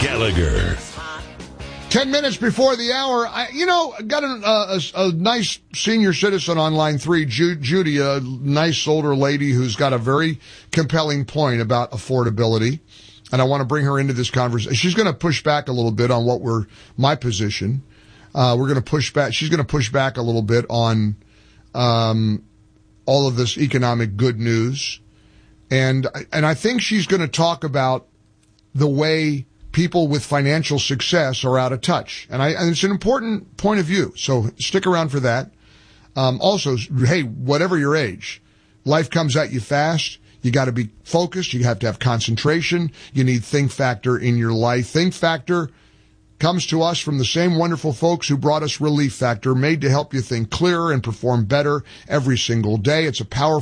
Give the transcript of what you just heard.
Gallagher. 10 minutes before the hour, got a nice senior citizen on line 3, Judy, a nice older lady who's got a very compelling point about affordability. And I want to bring her into this conversation. She's going to push back a little bit on my position. We're going to push back. She's going to push back a little bit on, all of this economic good news. And I think she's going to talk about the way people with financial success are out of touch. And it's an important point of view. So stick around for that. Also, hey, whatever your age, life comes at you fast. You got to be focused. You have to have concentration. You need Think Factor in your life. Think Factor comes to us from the same wonderful folks who brought us Relief Factor, made to help you think clearer and perform better every single day. It's a powerful